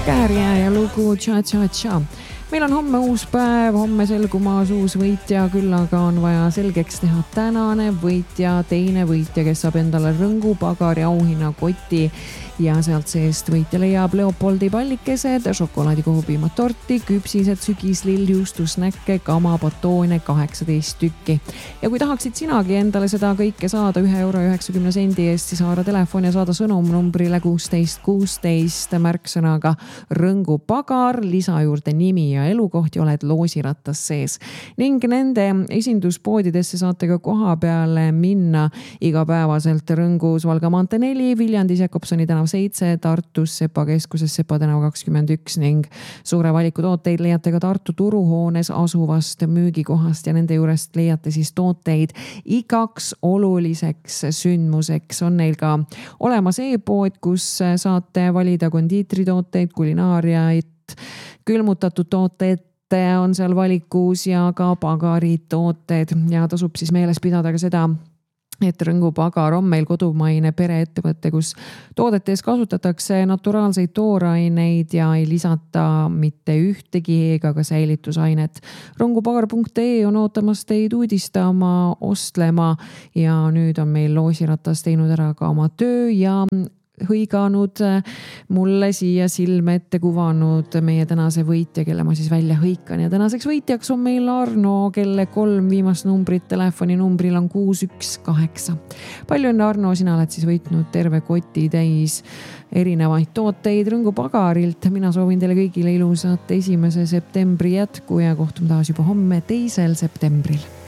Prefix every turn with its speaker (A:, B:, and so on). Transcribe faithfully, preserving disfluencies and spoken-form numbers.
A: Kääria ja lugu Cha-Cha-Cha. Meil on homme uus päev, homme selgumaas uus võitja, küll aga on vaja selgeks teha tänane võitja, teine võitja, kes saab endale Rõngu pagari auhinna koti ja sealt seest võitja leiab Leopoldi pallikesed, šokolaadikohupiimad torti, küpsised, sügislill, juustusnäkke, kama, batoone, kaheksateist tükki. Ja kui tahaksid sinagi endale seda kõike saada ühe euro üheksakümne sendi eest, siis haara telefon ja saada sõnum numbrile kuusteist kuusteist märksõnaga Rõngu pagar, lisa juurde nimi ja elukoht ja oled loosirattas sees. Ning nende esinduspoodidesse saate ka koha peale minna igapäevaselt Rõngus Valga maantee neli, Viljandis Jakobsoni tänav seitse, Tartus Sepa keskuses Sepa tänav kakskümmend üks ning suure valiku tooteid leiate ka Tartu turuhoones asuvast müügikohast ja nende juurest leiate siis tooteid igaks oluliseks sündmuseks. On neil ka olemas e-pood, kus saate valida kondiitritooteid, kulinaariaid, külmutatud tooteid on seal valikus ja ka pagaritooted ja tasub siis meeles pidada ka seda, et Rõngu pagar on meil kodumaine pereettevõte, kus toodetes kasutatakse naturaalseid tooraineid ja ei lisata mitte ühtegi ega ka säilitusainet. rõngupagar punkt ee on ootamas teid uudistama, ostlema ja nüüd on meil loosiratas teinud ära ka oma töö ja hõiganud mulle siia silme ette kuvanud meie tänase võitja, kelle ma siis välja hõikan. Ja tänaseks võitjaks on meil Arno, kelle kolm viimast numbrit telefoni numbril on kuus üks kaheksa. Palju enne Arno, sina oled siis võitnud terve koti täis erinevaid tooteid Rõngu pagarilt. Mina soovin teile kõigile ilusat esimese septembri jätku ja kohtume taas juba homme teisel septembril.